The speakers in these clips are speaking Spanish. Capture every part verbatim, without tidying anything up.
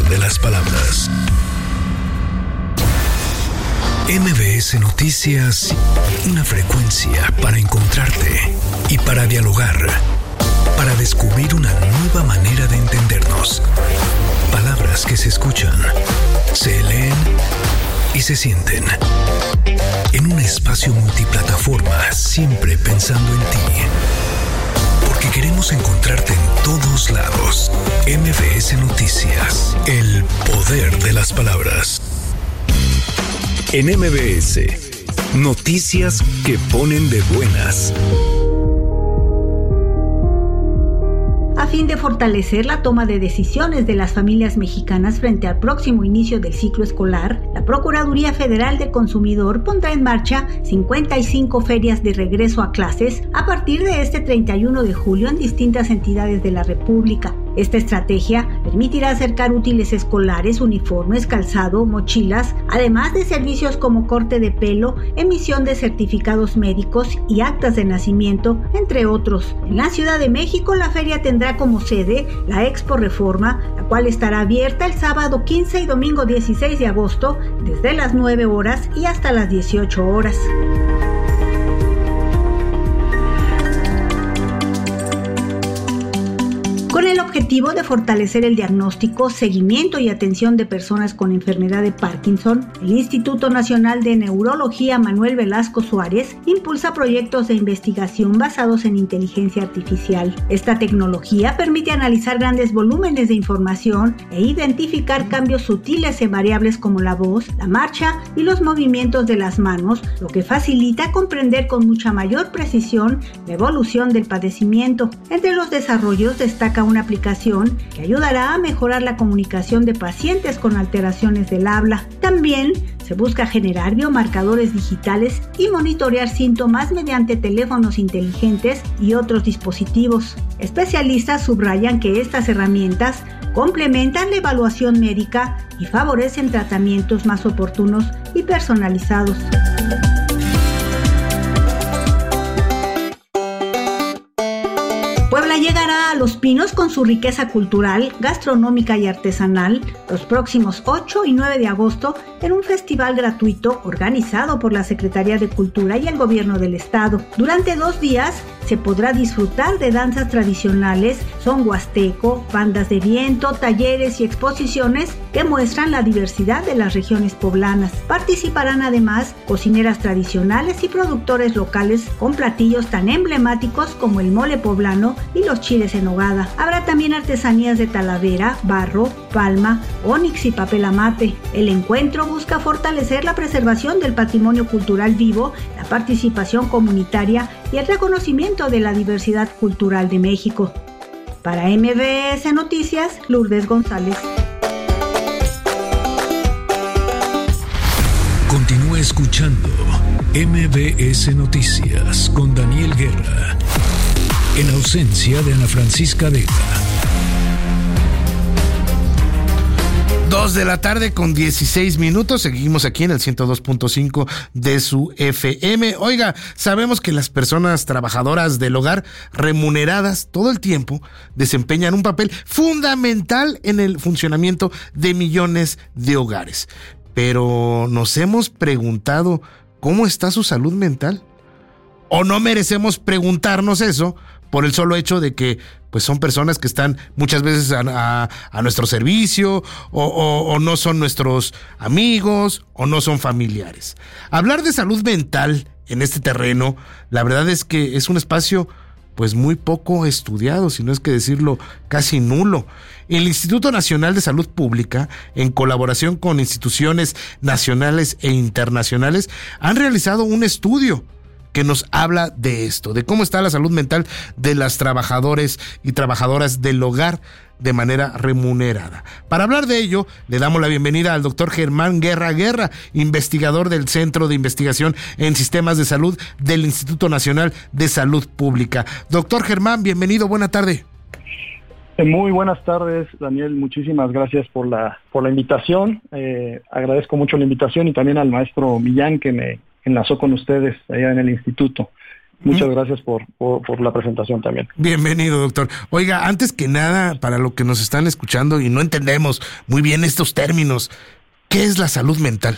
de las palabras. M B S Noticias, una frecuencia para encontrarte y para dialogar, para descubrir una nueva manera de entendernos. Palabras que se escuchan, se leen y se sienten. En un espacio multiplataforma, siempre pensando en ti. Porque queremos encontrarte en todos lados. M B S Noticias, el poder de las palabras. En M B S, noticias que ponen de buenas. A fin de fortalecer la toma de decisiones de las familias mexicanas frente al próximo inicio del ciclo escolar, la Procuraduría Federal del Consumidor pondrá en marcha cincuenta y cinco ferias de regreso a clases a partir de este treinta y uno de julio en distintas entidades de la República. Esta estrategia permitirá acercar útiles escolares, uniformes, calzado, mochilas, además de servicios como corte de pelo, emisión de certificados médicos y actas de nacimiento, entre otros. En la Ciudad de México, la feria tendrá como sede la Expo Reforma, la cual estará abierta el sábado quince y domingo dieciséis de agosto, desde las nueve horas y hasta las dieciocho horas. Con el objetivo de fortalecer el diagnóstico, seguimiento y atención de personas con enfermedad de Parkinson, el Instituto Nacional de Neurología Manuel Velasco Suárez impulsa proyectos de investigación basados en inteligencia artificial. Esta tecnología permite analizar grandes volúmenes de información e identificar cambios sutiles en variables como la voz, la marcha y los movimientos de las manos, lo que facilita comprender con mucha mayor precisión la evolución del padecimiento. Entre los desarrollos destaca una aplicación que ayudará a mejorar la comunicación de pacientes con alteraciones del habla. También se busca generar biomarcadores digitales y monitorear síntomas mediante teléfonos inteligentes y otros dispositivos. Especialistas subrayan que estas herramientas complementan la evaluación médica y favorecen tratamientos más oportunos y personalizados. Puebla llegará a Los Pinos con su riqueza cultural, gastronómica y artesanal los próximos ocho y nueve de agosto en un festival gratuito organizado por la Secretaría de Cultura y el Gobierno del Estado. Durante dos días se podrá disfrutar de danzas tradicionales, son huasteco, bandas de viento, talleres y exposiciones que muestran la diversidad de las regiones poblanas. Participarán además cocineras tradicionales y productores locales con platillos tan emblemáticos como el mole poblano y los chiles en nogada. Habrá también artesanías de talavera, barro, palma, ónix y papel amate. El encuentro busca fortalecer la preservación del patrimonio cultural vivo, la participación comunitaria y el reconocimiento de la diversidad cultural de México. Para M B S Noticias, Lourdes González. Continúa escuchando M B S Noticias con Daniel Guerra, en ausencia de Ana Francisca Vega. Dos de la tarde con dieciséis minutos, seguimos aquí en el ciento dos punto cinco de su F M. Oiga, sabemos que las personas trabajadoras del hogar remuneradas todo el tiempo desempeñan un papel fundamental en el funcionamiento de millones de hogares. Pero nos hemos preguntado cómo está su salud mental. ¿O no merecemos preguntarnos eso por el solo hecho de que pues son personas que están muchas veces a, a, a nuestro servicio o, o, o no son nuestros amigos o no son familiares? Hablar de salud mental en este terreno, la verdad es que es un espacio pues muy poco estudiado, si no es que decirlo casi nulo. El Instituto Nacional de Salud Pública, en colaboración con instituciones nacionales e internacionales, han realizado un estudio que nos habla de esto, de cómo está la salud mental de las trabajadores y trabajadoras del hogar de manera remunerada. Para hablar de ello, le damos la bienvenida al doctor Germán Guerra Guerra, investigador del Centro de Investigación en Sistemas de Salud del Instituto Nacional de Salud Pública. Doctor Germán, bienvenido, buena tarde. Muy buenas tardes, Daniel, muchísimas gracias por la por la invitación. Eh, agradezco mucho la invitación y también al maestro Millán que me enlazó con ustedes allá en el instituto. Muchas mm. gracias por, por, por la presentación también. Bienvenido, doctor. Oiga, antes que nada, para lo que nos están escuchando y no entendemos muy bien estos términos, ¿qué es la salud mental?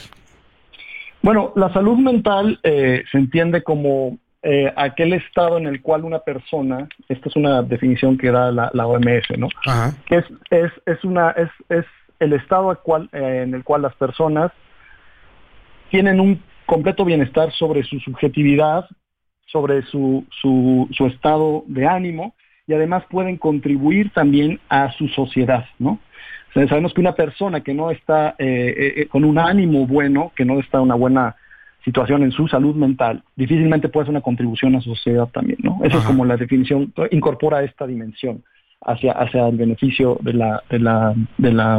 Bueno, la salud mental eh, se entiende como eh, aquel estado en el cual una persona, esta es una definición que da la, la O M S, ¿no? Ajá. Es, es, es, una, es, es el estado al cual, eh, en el cual las personas tienen un completo bienestar sobre su subjetividad, sobre su, su, su estado de ánimo, y además pueden contribuir también a su sociedad, ¿no? O sea, sabemos que una persona que no está eh, eh, con un ánimo bueno, que no está en una buena situación en su salud mental, difícilmente puede hacer una contribución a su sociedad también, ¿no? Esa es como la definición, incorpora esta dimensión hacia, hacia el beneficio de la, de la, de la,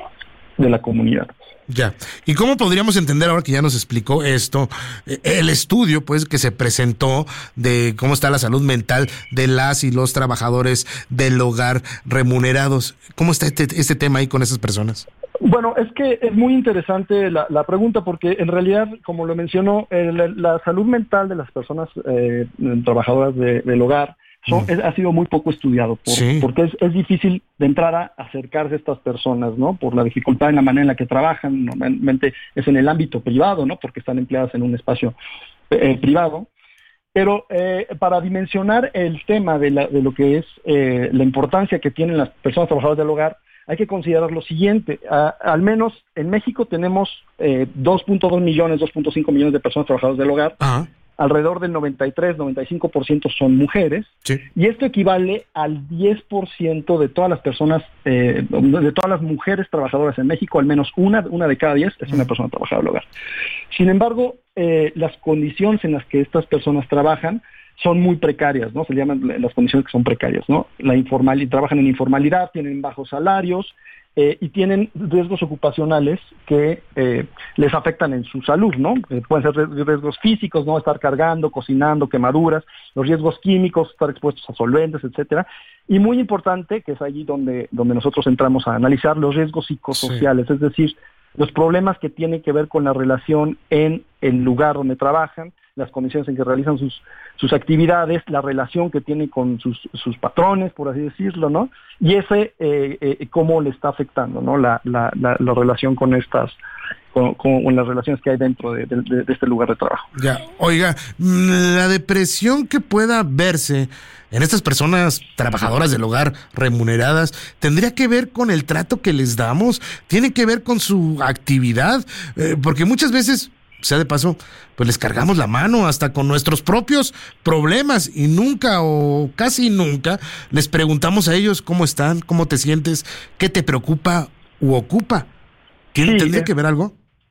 de la comunidad. Ya. ¿Y cómo podríamos entender, ahora que ya nos explicó esto, el estudio pues que se presentó de cómo está la salud mental de las y los trabajadores del hogar remunerados? ¿Cómo está este, este tema ahí con esas personas? Bueno, es que es muy interesante la, la pregunta, porque en realidad, como lo mencionó, el, la salud mental de las personas eh, trabajadoras de, del hogar Son, mm. es, ha sido muy poco estudiado, por, sí. porque es, es difícil de entrar a acercarse a estas personas, ¿no? Por la dificultad en la manera en la que trabajan, normalmente es en el ámbito privado, ¿no? Porque están empleadas en un espacio eh, privado. Pero eh, para dimensionar el tema de, la, de lo que es eh, la importancia que tienen las personas trabajadoras del hogar, hay que considerar lo siguiente. A, al menos en México tenemos eh, dos punto dos millones, dos punto cinco millones de personas trabajadoras del hogar. Ajá. Alrededor del noventa y tres, noventa y cinco por ciento son mujeres, sí. y esto equivale al diez por ciento de todas las personas, eh, de todas las mujeres trabajadoras en México, al menos una, una de cada diez es una persona trabajadora del hogar. Sin embargo, eh, las condiciones en las que estas personas trabajan son muy precarias, ¿no? Se llaman las condiciones que son precarias, ¿no? La informal, trabajan en informalidad, tienen bajos salarios, Eh, y tienen riesgos ocupacionales que eh, les afectan en su salud, ¿no? Eh, pueden ser riesgos físicos, ¿no? Estar cargando, cocinando, quemaduras, los riesgos químicos, estar expuestos a solventes, etcétera. Y muy importante, que es allí donde, donde nosotros entramos a analizar, los riesgos psicosociales, sí. es decir, los problemas que tienen que ver con la relación en el lugar donde trabajan, las condiciones en que realizan sus, sus actividades, la relación que tienen con sus, sus patrones, por así decirlo, ¿no? Y ese, eh, eh, cómo le está afectando, ¿no? La, la, la, la relación con estas, con, con las relaciones que hay dentro de, de, de este lugar de trabajo. Ya, oiga, la depresión que pueda verse en estas personas trabajadoras del hogar remuneradas, ¿tendría que ver con el trato que les damos? ¿Tiene que ver con su actividad? Eh, porque muchas veces, sea de paso, pues les cargamos la mano hasta con nuestros propios problemas y nunca o casi nunca les preguntamos a ellos cómo están, cómo te sientes, qué te preocupa u ocupa. ¿Tiene, sí, ¿Tendría eh, que ver algo?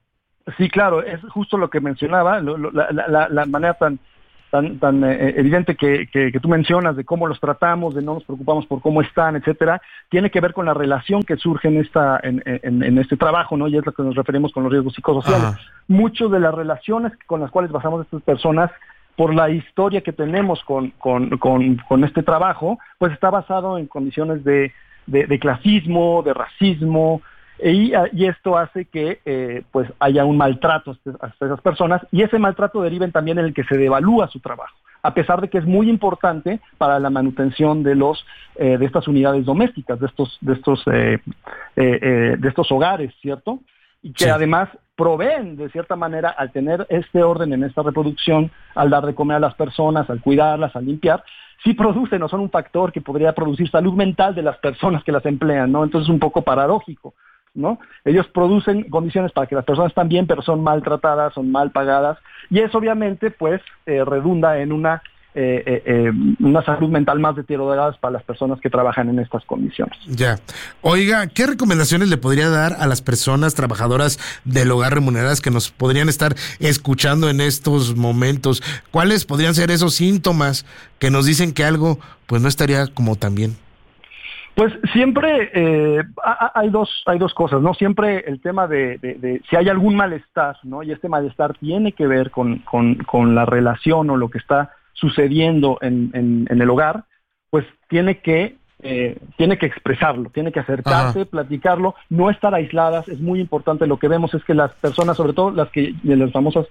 Sí, claro, es justo lo que mencionaba, lo, lo, la, la, la manera tan tan tan eh, evidente que, que, que tú mencionas de cómo los tratamos, de no nos preocupamos por cómo están, etcétera, tiene que ver con la relación que surge en esta en, en, en este trabajo, ¿no? Y es lo que nos referimos con los riesgos psicosociales. Ajá. Muchas de las relaciones con las cuales basamos a estas personas, por la historia que tenemos con con, con, con este trabajo, pues está basado en condiciones de, de, de clasismo, de racismo, Y, y esto hace que eh, pues haya un maltrato a esas personas, y ese maltrato deriva también en el que se devalúa su trabajo, a pesar de que es muy importante para la manutención de los eh, de estas unidades domésticas, de estos de estos eh, eh, eh, de estos hogares, ¿cierto? Y que sí. además proveen de cierta manera, al tener este orden en esta reproducción, al dar de comer a las personas, al cuidarlas, al limpiar, sí producen o son un factor que podría producir salud mental de las personas que las emplean, ¿no? Entonces es un poco paradójico, ¿no? Ellos producen condiciones para que las personas están bien, pero son maltratadas, son mal pagadas, y eso obviamente pues eh, redunda en una eh, eh, eh, una salud mental más deteriorada para las personas que trabajan en estas condiciones. Ya. Oiga, ¿qué recomendaciones le podría dar a las personas trabajadoras del hogar remuneradas que nos podrían estar escuchando en estos momentos? ¿Cuáles podrían ser esos síntomas que nos dicen que algo pues no estaría como tan bien? Pues siempre eh, hay dos hay dos cosas, ¿no? Siempre el tema de, de, de si hay algún malestar, ¿no? Y este malestar tiene que ver con, con, con la relación o lo que está sucediendo en, en, en el hogar, pues tiene que eh, tiene que expresarlo, tiene que acercarse, Ajá. platicarlo, no estar aisladas. Es muy importante. Lo que vemos es que las personas, sobre todo las que las famosas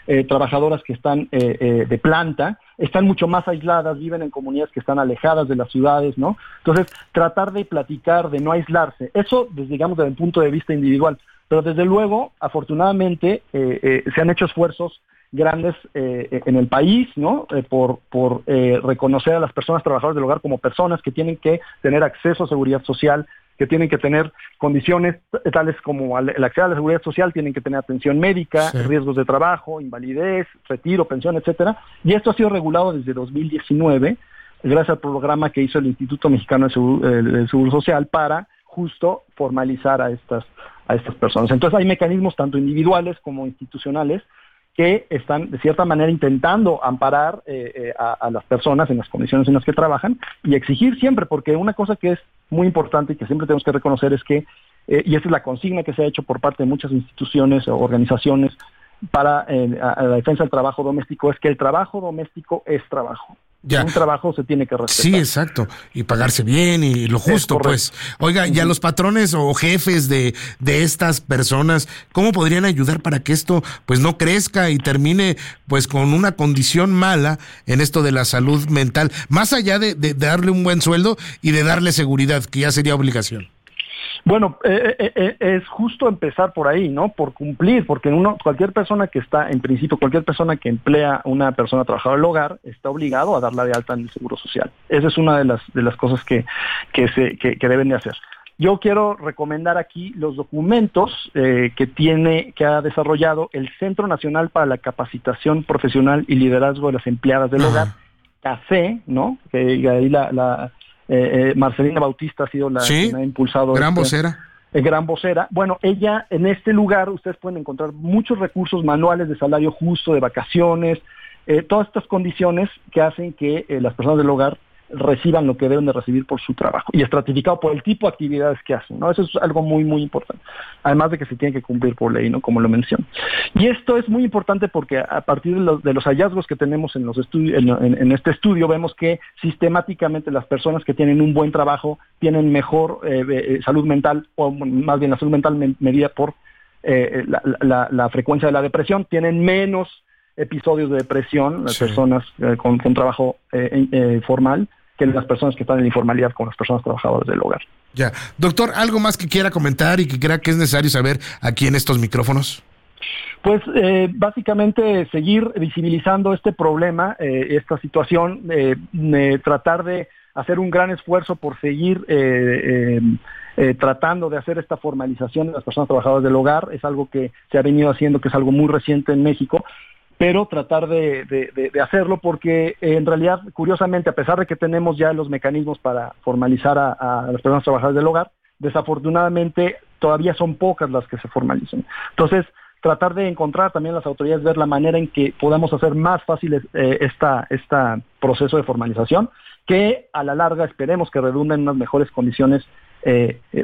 eh, trabajadoras que están eh, eh, de planta, están mucho más aisladas, viven en comunidades que están alejadas de las ciudades, ¿no? Entonces, tratar de platicar, de no aislarse, eso, desde, digamos, desde el punto de vista individual. Pero desde luego, afortunadamente, eh, eh, se han hecho esfuerzos grandes eh, en el país, ¿no? Eh, por por eh, reconocer a las personas trabajadoras del hogar como personas que tienen que tener acceso a seguridad social, que tienen que tener condiciones tales como el acceso a la seguridad social, tienen que tener atención médica, sí. riesgos de trabajo, invalidez, retiro, pensión, etcétera. Y esto ha sido regulado desde dos mil diecinueve, gracias al programa que hizo el Instituto Mexicano de Seguro, eh, de Seguro Social para justo formalizar a estas a estas personas. Entonces hay mecanismos tanto individuales como institucionales que están de cierta manera intentando amparar eh, eh, a, a las personas en las condiciones en las que trabajan y exigir siempre, porque una cosa que es muy importante y que siempre tenemos que reconocer es que, eh, y esa es la consigna que se ha hecho por parte de muchas instituciones o organizaciones para eh, a, a la defensa del trabajo doméstico, es que el trabajo doméstico es trabajo. Ya. Un trabajo se tiene que respetar. Sí, exacto. Y pagarse bien y lo justo, pues. Oiga, y a los patrones o jefes de, de estas personas, ¿cómo podrían ayudar para que esto pues no crezca y termine pues con una condición mala en esto de la salud mental? Más allá de, de darle un buen sueldo y de darle seguridad, que ya sería obligación. Bueno, eh, eh, es justo empezar por ahí, ¿no? Por cumplir, porque uno, cualquier persona que está, en principio, cualquier persona que emplea a una persona trabajadora del hogar está obligado a darla de alta en el Seguro Social. Esa es una de las de las cosas que que se que, que deben de hacer. Yo quiero recomendar aquí los documentos eh, que tiene que ha desarrollado el Centro Nacional para la Capacitación Profesional y Liderazgo de las Empleadas del Hogar, C A C, ¿no? Que ahí la, la Eh, eh, Marcelina Bautista ha sido la sí, que ha impulsado gran este, vocera eh, gran vocera. Bueno, ella en este lugar ustedes pueden encontrar muchos recursos manuales de salario justo, de vacaciones, eh, todas estas condiciones que hacen que eh, las personas del hogar reciban lo que deben de recibir por su trabajo y estratificado por el tipo de actividades que hacen, ¿no? Eso es algo muy muy importante, además de que se tiene que cumplir por ley, ¿no? Como lo menciono. Y esto es muy importante porque a partir de los, de los hallazgos que tenemos en los estudios, en, en, en este estudio, vemos que sistemáticamente las personas que tienen un buen trabajo tienen mejor eh, eh, salud mental, o más bien la salud mental me, medida por eh, la, la, la frecuencia de la depresión, tienen menos episodios de depresión, las sí. personas eh, con, con trabajo eh, eh, formal, que las personas que están en la informalidad, como las personas trabajadoras del hogar. Ya. Doctor, ¿algo más que quiera comentar y que crea que es necesario saber aquí en estos micrófonos? Pues eh, básicamente seguir visibilizando este problema, eh, esta situación, eh, eh, tratar de hacer un gran esfuerzo por seguir eh, eh, eh, tratando de hacer esta formalización de las personas trabajadoras del hogar. Es algo que se ha venido haciendo, que es algo muy reciente en México, pero tratar de, de, de, de hacerlo porque eh, en realidad, curiosamente, a pesar de que tenemos ya los mecanismos para formalizar a, a las personas trabajadoras del hogar, desafortunadamente todavía son pocas las que se formalizan. Entonces, tratar de encontrar también las autoridades, ver la manera en que podamos hacer más fácil eh, esta, esta proceso de formalización, que a la larga esperemos que redunde en unas mejores condiciones Eh, eh,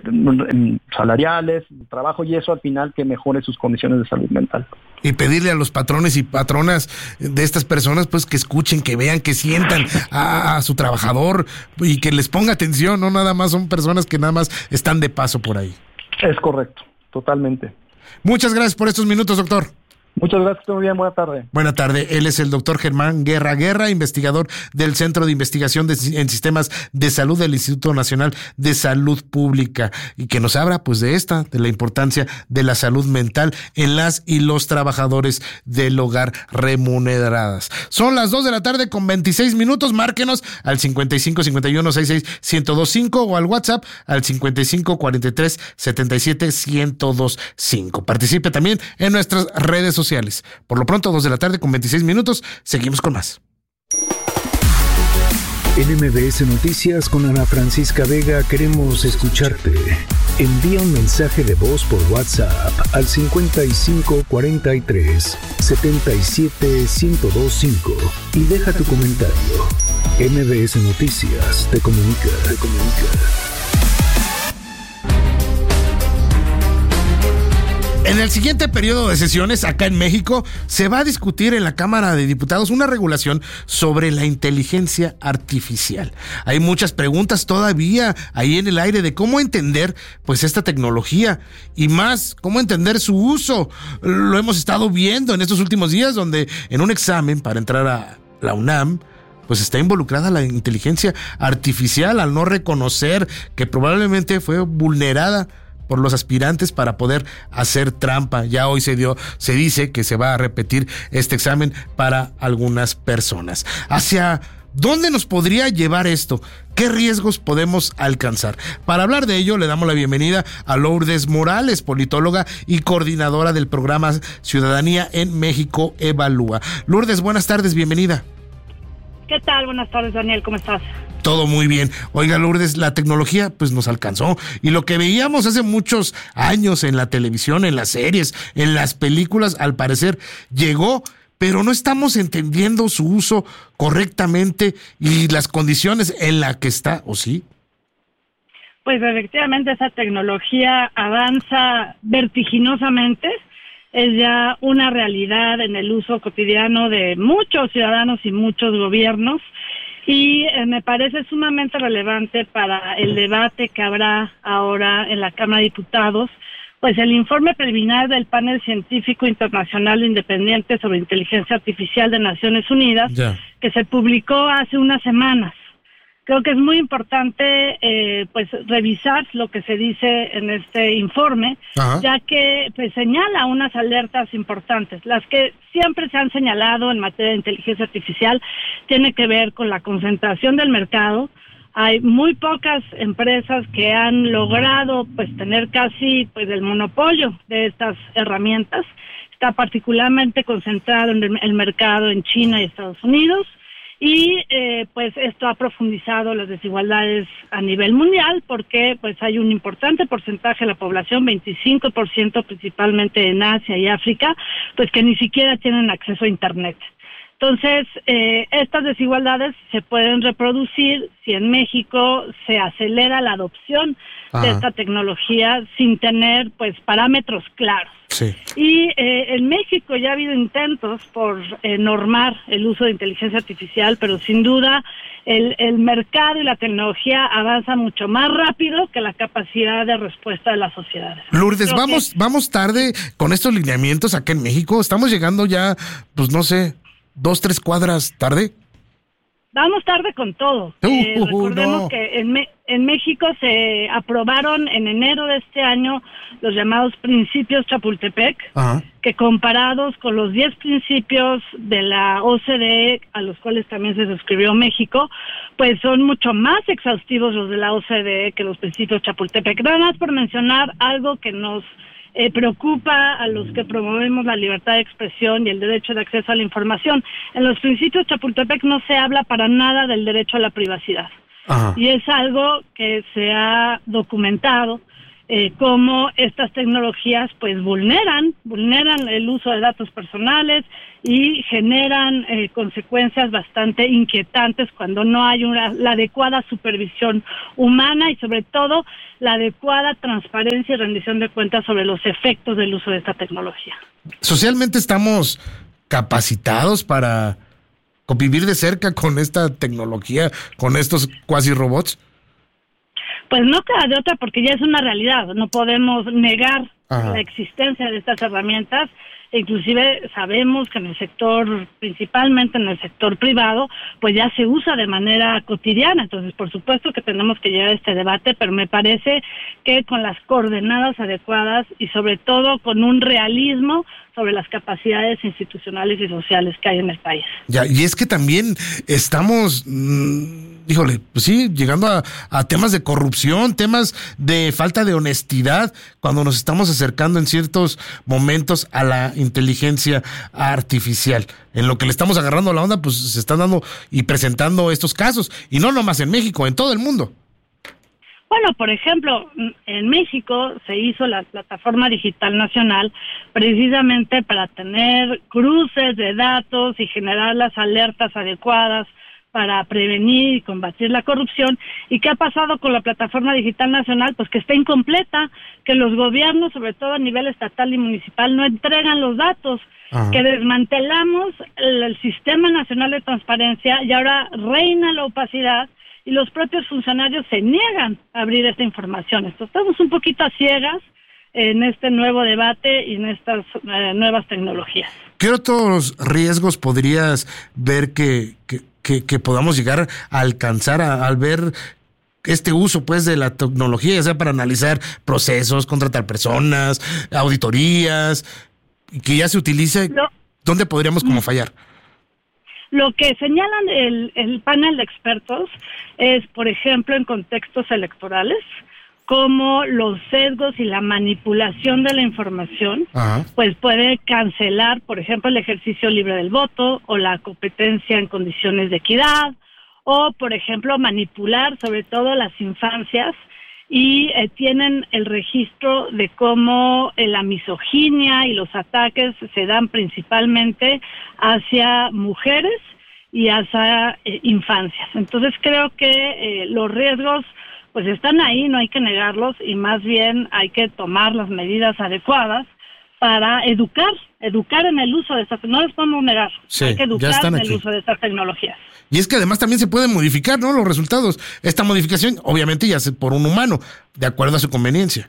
salariales, de trabajo, y eso al final que mejore sus condiciones de salud mental. Y pedirle a los patrones y patronas de estas personas pues que escuchen, que vean, que sientan a, a su trabajador y que les ponga atención, no nada más son personas que nada más están de paso por ahí. Es correcto, totalmente. Muchas gracias por estos minutos, doctor. Muchas gracias, muy bien, buena tarde. Buena tarde, él es el doctor Germán Guerra Guerra, investigador del Centro de Investigación de, en Sistemas de Salud del Instituto Nacional de Salud Pública, y que nos habla pues de esta, de la importancia de la salud mental en las y los trabajadores del hogar remuneradas. Son las dos de la tarde con veintiséis minutos, márquenos al cincuenta y cinco cincuenta y uno sesenta y seis ciento veinticinco o al WhatsApp al cincuenta y cinco cuarenta y tres setenta y siete ciento veinticinco. Participe también en nuestras redes sociales. Sociales. Por lo pronto, dos de la tarde con veintiséis minutos, seguimos con más. En M B S Noticias con Ana Francisca Vega queremos escucharte. Envía un mensaje de voz por WhatsApp al cincuenta y cinco cuarenta y tres setenta y siete ciento veinticinco y deja tu comentario. M B S Noticias te comunica, te comunica. En el siguiente periodo de sesiones, acá en México, se va a discutir en la Cámara de Diputados una regulación sobre la inteligencia artificial. Hay muchas preguntas todavía ahí en el aire de cómo entender pues esta tecnología y más, cómo entender su uso. Lo hemos estado viendo en estos últimos días, donde en un examen para entrar a la UNAM, pues está involucrada la inteligencia artificial al no reconocer que probablemente fue vulnerada por los aspirantes para poder hacer trampa. Ya hoy se dio, se dice que se va a repetir este examen para algunas personas. ¿Hacia dónde nos podría llevar esto? ¿Qué riesgos podemos alcanzar? Para hablar de ello, le damos la bienvenida a Lourdes Morales, politóloga y coordinadora del programa Ciudadanía en México Evalúa. Lourdes, buenas tardes, bienvenida. ¿Qué tal? Buenas tardes, Daniel, ¿cómo estás? Todo muy bien. Oiga, Lourdes, la tecnología pues nos alcanzó y lo que veíamos hace muchos años en la televisión, en las series, en las películas, al parecer llegó, pero no estamos entendiendo su uso correctamente y las condiciones en las que está, ¿o sí? Pues efectivamente esa tecnología avanza vertiginosamente. Es ya una realidad en el uso cotidiano de muchos ciudadanos y muchos gobiernos. Y eh, me parece sumamente relevante para el debate que habrá ahora en la Cámara de Diputados, pues el informe preliminar del Panel Científico Internacional Independiente sobre Inteligencia Artificial de Naciones Unidas, yeah. que se publicó hace unas semanas. Creo que es muy importante eh, pues revisar lo que se dice en este informe, Ajá. ya que pues señala unas alertas importantes. Las que siempre se han señalado en materia de inteligencia artificial tiene que ver con la concentración del mercado. Hay muy pocas empresas que han logrado pues tener casi pues el monopolio de estas herramientas. Está particularmente concentrado en el, el mercado en China y Estados Unidos. Y eh, pues esto ha profundizado las desigualdades a nivel mundial porque pues hay un importante porcentaje de la población, veinticinco por ciento principalmente en Asia y África, pues que ni siquiera tienen acceso a Internet. Entonces, eh, estas desigualdades se pueden reproducir si en México se acelera la adopción Ajá. de esta tecnología sin tener pues parámetros claros. Sí. Y eh, en México ya ha habido intentos por eh, normar el uso de inteligencia artificial, pero sin duda el, el mercado y la tecnología avanza mucho más rápido que la capacidad de respuesta de las sociedades. Lourdes, Creo vamos, que... vamos tarde con estos lineamientos acá en México. Estamos llegando ya, pues no sé, dos, tres cuadras tarde. Vamos tarde con todo. Uh, eh, uh, recordemos no. que en, Me- en México se aprobaron en enero de este año los llamados principios Chapultepec, Ajá. que comparados con los diez principios de la O C D E, a los cuales también se suscribió México, pues son mucho más exhaustivos los de la O C D E que los principios Chapultepec. Nada más por mencionar algo que nos Eh, preocupa a los que promovemos la libertad de expresión y el derecho de acceso a la información. En los principios Chapultepec no se habla para nada del derecho a la privacidad. Ajá. Y es algo que se ha documentado eh, cómo estas tecnologías pues vulneran, vulneran el uso de datos personales y generan eh, consecuencias bastante inquietantes cuando no hay una, la adecuada supervisión humana y sobre todo la adecuada transparencia y rendición de cuentas sobre los efectos del uso de esta tecnología. Socialmente estamos capacitados para convivir de cerca con esta tecnología, con estos cuasi robots. Pues no queda de otra porque ya es una realidad, no podemos negar Ajá. la existencia de estas herramientas. Inclusive sabemos que en el sector, principalmente en el sector privado, pues ya se usa de manera cotidiana. Entonces, por supuesto que tenemos que llevar este debate, pero me parece que con las coordenadas adecuadas y sobre todo con un realismo sobre las capacidades institucionales y sociales que hay en el país. Ya, y es que también estamos, mmm, híjole, pues sí, llegando a, a temas de corrupción, temas de falta de honestidad, cuando nos estamos acercando en ciertos momentos a la inteligencia artificial. En lo que le estamos agarrando la onda, pues se están dando y presentando estos casos, y no nomás en México, en todo el mundo. Bueno, por ejemplo, en México se hizo la Plataforma Digital Nacional precisamente para tener cruces de datos y generar las alertas adecuadas para prevenir y combatir la corrupción. ¿Y qué ha pasado con la Plataforma Digital Nacional? Pues que está incompleta, que los gobiernos, sobre todo a nivel estatal y municipal, no entregan los datos, Ajá. que desmantelamos el, el Sistema Nacional de Transparencia y ahora reina la opacidad y los propios funcionarios se niegan a abrir esta información. Entonces, estamos un poquito a ciegas en este nuevo debate y en estas eh, nuevas tecnologías. ¿Qué otros riesgos podrías ver que, que, que, que podamos llegar a alcanzar a, al ver este uso pues de la tecnología, ya sea para analizar procesos, contratar personas, auditorías, que ya se utilice? No. ¿Dónde podríamos como fallar? Lo que señalan el, el panel de expertos es, por ejemplo, en contextos electorales, como los sesgos y la manipulación de la información, Ajá. pues puede cancelar, por ejemplo, el ejercicio libre del voto o la competencia en condiciones de equidad, o, por ejemplo, manipular sobre todo las infancias y eh, tienen el registro de cómo eh, la misoginia y los ataques se dan principalmente hacia mujeres y hacia eh, infancias. Entonces creo que eh, los riesgos pues están ahí, no hay que negarlos y más bien hay que tomar las medidas adecuadas para educar, educar en el uso de estas, no les podemos negar, sí, hay que educar en aquí. el uso de estas tecnologías. Y es que además también se pueden modificar, ¿no?, los resultados. Esta modificación obviamente ya es por un humano, de acuerdo a su conveniencia.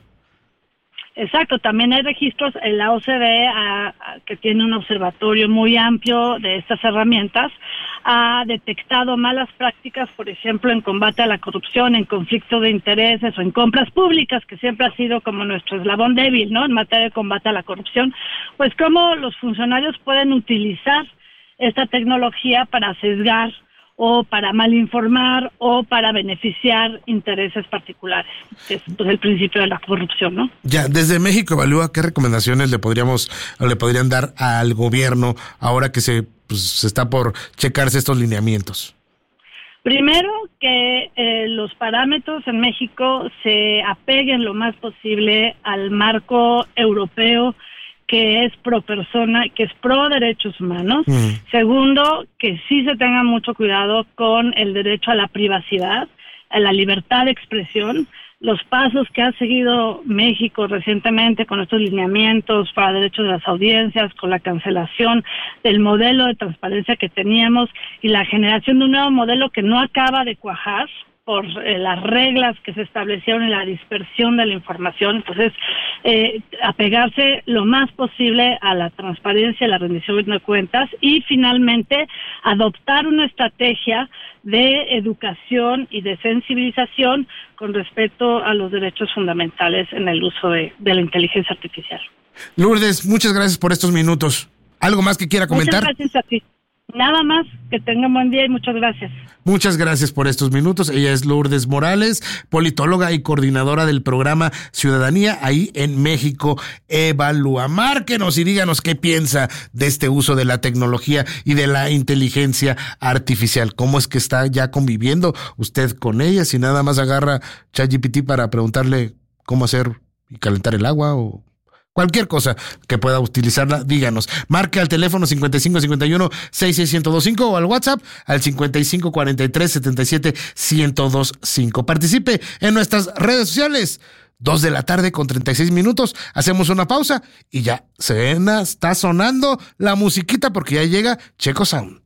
Exacto, también hay registros en la O C D E, a, a, que tiene un observatorio muy amplio de estas herramientas, ha detectado malas prácticas, por ejemplo, en combate a la corrupción, en conflicto de intereses o en compras públicas, que siempre ha sido como nuestro eslabón débil, ¿no?, en materia de combate a la corrupción, pues cómo los funcionarios pueden utilizar esta tecnología para sesgar o para malinformar o para beneficiar intereses particulares, que es pues, el principio de la corrupción, ¿no? Ya, desde México Evalúa, ¿qué recomendaciones le podríamos o le podrían dar al gobierno ahora que se, pues, se está por checarse estos lineamientos? Primero, que eh, los parámetros en México se apeguen lo más posible al marco europeo, que es pro persona, que es pro derechos humanos. Mm. Segundo, que sí se tenga mucho cuidado con el derecho a la privacidad, a la libertad de expresión. Los pasos que ha seguido México recientemente con estos lineamientos para derechos de las audiencias, con la cancelación del modelo de transparencia que teníamos y la generación de un nuevo modelo que no acaba de cuajar por eh, las reglas que se establecieron en la dispersión de la información. Entonces, eh, apegarse lo más posible a la transparencia, a la rendición de cuentas y finalmente adoptar una estrategia de educación y de sensibilización con respecto a los derechos fundamentales en el uso de, de la inteligencia artificial. Lourdes, muchas gracias por estos minutos. ¿Algo más que quiera comentar? Muchas gracias a ti. Nada más, que tengan buen día y muchas gracias. Muchas gracias por estos minutos. Ella es Lourdes Morales, politóloga y coordinadora del programa Ciudadanía ahí en México Evalúa. Márquenos y díganos qué piensa de este uso de la tecnología y de la inteligencia artificial. ¿Cómo es que está ya conviviendo usted con ella? Si nada más agarra ChatGPT para preguntarle cómo hacer y calentar el agua o cualquier cosa que pueda utilizarla, díganos. Marque al teléfono cincuenta y cinco cincuenta y uno sesenta y seis ciento veinticinco o al WhatsApp al cincuenta y cinco cuarenta y tres setenta y siete ciento veinticinco. Participe en nuestras redes sociales. Dos de la tarde con treinta y seis minutos. Hacemos una pausa y ya se está sonando la musiquita porque ya llega Checo Sound.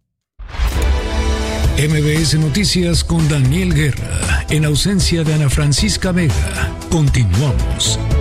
M B S Noticias con Daniel Guerra. En ausencia de Ana Francisca Vega. Continuamos.